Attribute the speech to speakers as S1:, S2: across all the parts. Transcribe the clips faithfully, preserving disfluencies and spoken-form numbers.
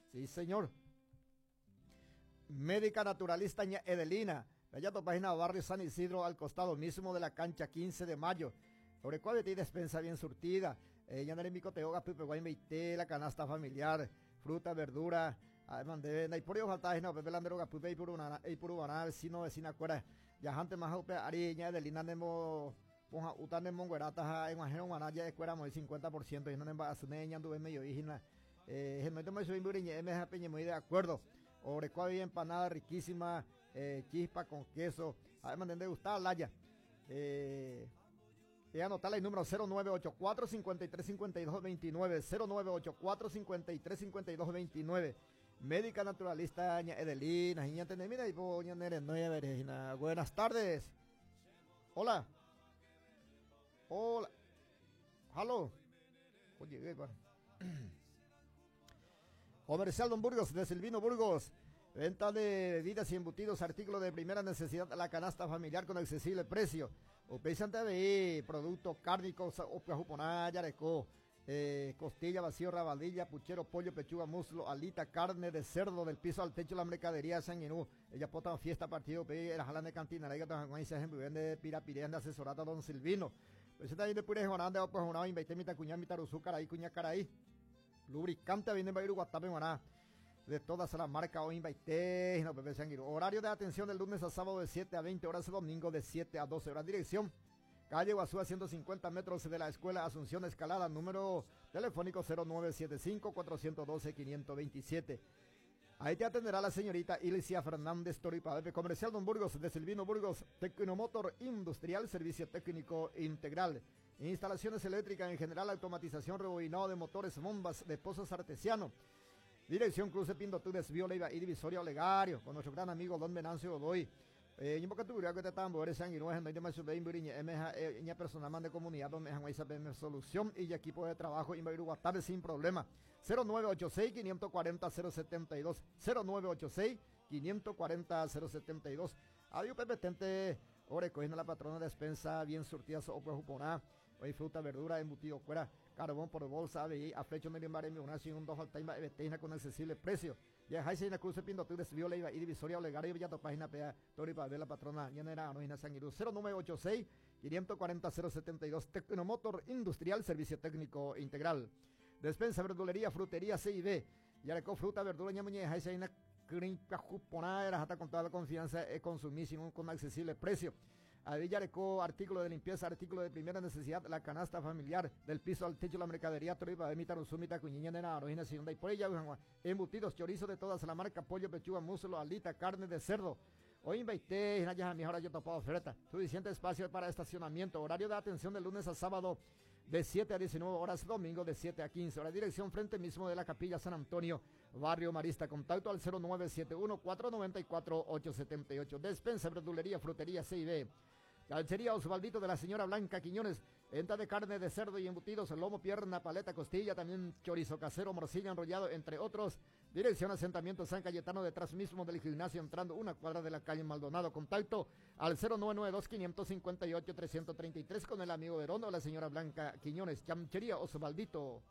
S1: Sí, señor. Médica naturalista ña Edelina. Allá tu página barrio San Isidro, al costado mismo de la cancha quince de mayo. Sobre cuál de despensa bien surtida. Ella no mi coteoga, pipe guay meite, la canasta familiar, fruta, verdura. Además de na y por ello falta no pepe landero pipe y por una y por una vecino vecina cuera. Ya antes más upe ariña Edelina nemo ponja utan nemo guerata en majero manaya de cuera muy cincuenta por ciento y no nemba asuneña anduve medio vigina. Eh, no te me soy buriñe me peñe muy de acuerdo. Orecua bien empanada riquísima, eh, chispa con queso. Además de gustar laya. Eh, y anotarla el número cero nueve ocho cuatro, cinco tres cinco dos, dos nueve, cero nueve ocho cuatro, cinco tres cinco dos, dos nueve. Médica naturalista ña Edelina, ña mira y ña Nere nueve. Buenas tardes. Hola. Hola. Hello. Oye, Comercial Don Burgos, de Silvino Burgos. Venta de bebidas y embutidos, artículos de primera necesidad a la canasta familiar con accesible precio. Upeisante de productos cárnicos, opia yareco, eh, costilla, vacío, rabadilla, puchero, pollo, pechuga, muslo, alita, carne de cerdo del piso al techo, la mercadería de San Inú. Ella pota fiesta, partido, pe, la jalan de cantina, la gata, Juan, se vende pirapirén de asesorata Don Silvino. Pues está ahí de pura jornada, pues una invité mi tacuña, mi taruzú, caraí, cuña, caraí. Lubricante viene para ir Guatapé, maná. De todas las marcas hoy invité, no Pepe Sanguiro. Horario de atención del lunes a sábado de siete a veinte horas, domingo de siete a doce horas. Dirección: calle Guazú a ciento cincuenta metros de la Escuela Asunción Escalada. Número telefónico cero nueve siete cinco, cuatro uno dos, cinco dos siete. Ahí te atenderá la señorita Ilicia Fernández Toripa. Comercial Don Burgos, de Silvino Burgos. Tecnomotor Industrial, servicio técnico integral. Instalaciones eléctricas en general, automatización, rebobinado de motores, bombas de pozos artesiano. Dirección Cruce Pindotudes, Viola y Divisoria Olegario, con nuestro gran amigo Don Venancio Godoy. Eh, yo porque tuviera que te tambores sanguinos, no hay más subir en ña personal man de comunidad, donde han saber solución y equipo de trabajo y tarde sin problema. cero nueve ocho seis, cinco cuatro cero, cero siete dos, cero nueve ocho seis, cinco cuatro cero, cero siete dos. Adiós Pepe Tente, ore cogiendo la patrona de despensa, bien surtida, o preocupada. Hoy fruta, verdura, embutido, cuera, carbón por bolsa, a flecho medio mar en una sin un dos altaima beteina con accesible precio. Ya hay seis cruce pindo tu desvío leiva y divisoria olegario ya tu página pea tori para ver la patrona ya no era no sanguiru cero nueve ocho seis, cinco cuatro cero, cero siete dos. Tecnomotor Industrial, servicio técnico integral. Despensa, verdulería, frutería C y B. Ya le co fruta, verdura, ña muñeja, hay seis crinca juponada, hasta con toda la confianza es consumir sin con accesible precio. A Villareco, artículo de limpieza, artículo de primera necesidad, la canasta familiar, del piso al techo, la mercadería, troipa, de mitar, usumita, cuñiña, nena, arojina, y por ella, embutidos, chorizo de todas la marca, pollo, pechuga, muslo, alita, carne de cerdo. Hoy invité, ya mi hora yo topado oferta, suficiente espacio para estacionamiento, horario de atención de lunes a sábado de siete a diecinueve horas, domingo de siete a quince horas, dirección frente mismo de la Capilla San Antonio, Barrio Marista, contacto al cero nueve siete uno, cuatro nueve cuatro, ocho siete ocho, despensa, verdulería, frutería, C y B. Calcería Osvaldito de la señora Blanca Quiñones, venta de carne de cerdo y embutidos, lomo, pierna, paleta, costilla, también chorizo casero, morcilla enrollado, entre otros. Dirección asentamiento San Cayetano, detrás mismo del gimnasio, entrando una cuadra de la calle Maldonado. Contacto al cero nueve nueve dos, cinco cinco ocho, tres tres tres con el amigo Verón o la señora Blanca Quiñones. Calcería Osvaldito.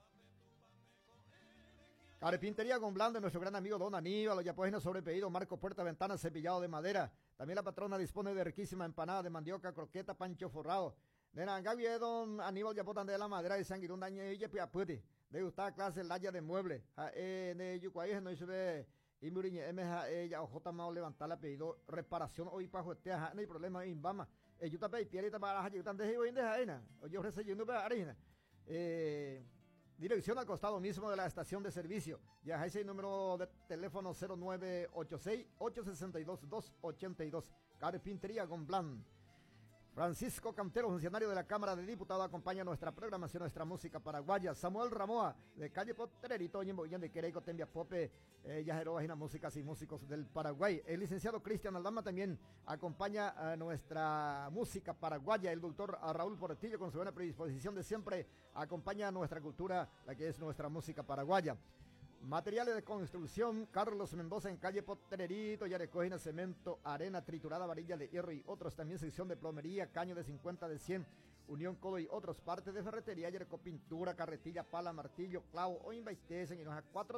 S1: Carpintería Gomblán de nuestro gran amigo Don Aníbal, ya pues sobre pedido, marco, puerta, ventana, cepillado de madera. También la patrona dispone de riquísima empanada de mandioca, croqueta, pancho forrado. De Nangavi, Don Aníbal, ya botan de la madera de sanguirún daño y ya puede. De gustar clase, laya de mueble. Eh, de Yucuay, no se ve. Y Muriñe, M J, ella, J. Mao, levantar la pedido, reparación, hoy para juestear, no hay problema, en Bama. Eh, yo tapé, piedrita para la tan de hoy en dejaena. Oye, ofrece yo no para harina. Eh. Dirección al costado mismo de la estación de servicio. Ya hay ese número de teléfono cero nueve ocho seis, ocho seis dos, dos ocho dos. Carpintería Gomblán. Francisco Cantero, funcionario de la Cámara de Diputados, acompaña nuestra programación, nuestra música paraguaya. Samuel Ramoa, de calle Potrerito, en Boyán de Quereco, Tembia Pope, eh, Yajero, Bajina Músicas y Músicos del Paraguay. El licenciado Cristian Aldama también acompaña a nuestra música paraguaya. El doctor Raúl Portillo, con su buena predisposición de siempre, acompaña a nuestra cultura, la que es nuestra música paraguaya. Materiales de construcción, Carlos Mendoza en calle Potrerito, ya recogen cemento, arena triturada, varilla de hierro y otros. También sección de plomería, caño de cincuenta, de cien, unión, codo y otros. Partes de ferretería, ya pintura, carretilla, pala, martillo, clavo o invaitesen y nos a cuatro